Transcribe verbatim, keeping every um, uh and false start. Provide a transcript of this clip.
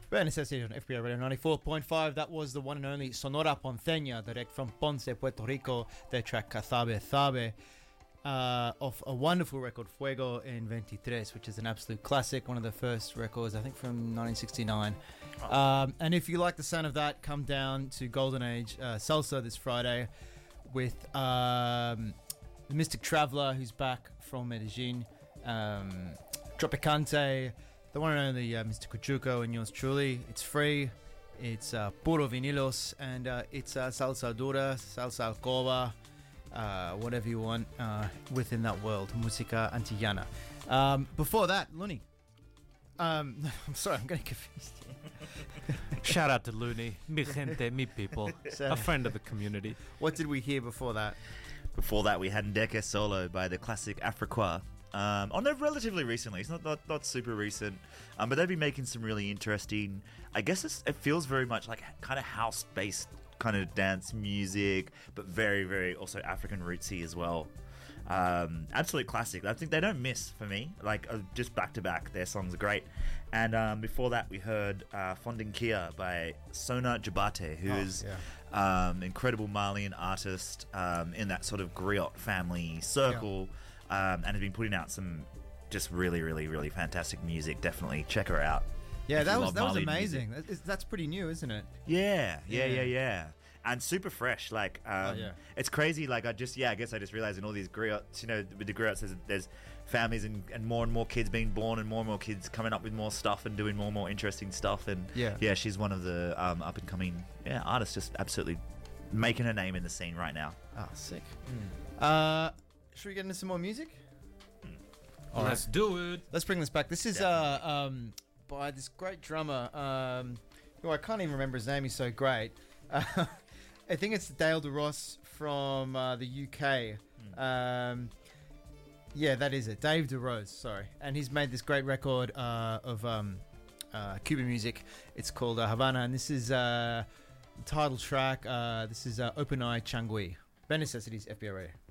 Very necessity on F B I Radio ninety-four point five. That was the one and only Sonora Ponceña, direct from Ponce, Puerto Rico. Their track Cazabe Zabe, uh, of a wonderful record, Fuego en veintitrés, which is an absolute classic. One of the first records, I think, from nineteen sixty-nine. Oh. Um, and if you like the sound of that, come down to Golden Age uh, Salsa this Friday with um, the Mystic Traveller, who's back from Medellin, um, Tropicante, the one and only uh, Mister Cuchuco, and yours truly. It's free, it's uh, puro vinilos, and uh, it's uh, salsa dura, salsa alcoba, uh, whatever you want uh, within that world, música antillana. Um, before that, Looney. Um, I'm sorry, I'm getting confused here. Shout out to Looney, mi gente, mi people, so, a friend of the community. What did we hear before that? Before that, we had Ndeke Solo by the classic Afriqua. Um, oh no, relatively recently. It's not not, not super recent, um, but they've been making some really interesting. I guess it's, it feels very much like kind of house-based kind of dance music, but very, very also African rootsy as well. Um, absolute classic. I think they don't miss for me. Like uh, just back to back, their songs are great. And um, before that, we heard uh, Fondinkia by Sona Jabate, who oh, is yeah. um, incredible Malian artist um, in that sort of griot family circle. Yeah. Um, and has been putting out some just really, really, really fantastic music. Definitely check her out. Yeah, that was that was amazing. That's, that's pretty new, isn't it? Yeah, yeah, yeah, yeah, yeah. And super fresh. Like, um, oh, yeah. It's crazy. Like, I just, yeah, I guess I just realized in all these griots, you know, with the griots, there's, there's families and, and more and more kids being born and more and more kids coming up with more stuff and doing more and more interesting stuff. And yeah, yeah she's one of the um, up and coming yeah artists, just absolutely making her name in the scene right now. Oh, sick. Mm. Uh. Should we get into some more music? Mm. All right. Let's do it. Let's bring this back. This is uh, um, by this great drummer. Um, who I can't even remember his name. He's so great. Uh, I think it's Dale DeRoss from uh, the U K. Mm. Um, yeah, that is it. Dave DeRose, sorry. And he's made this great record uh, of um, uh, Cuban music. It's called uh, Havana. And this is uh, the title track. Uh, this is uh, Open Eye Changui. Bare Necessities, F B I Radio.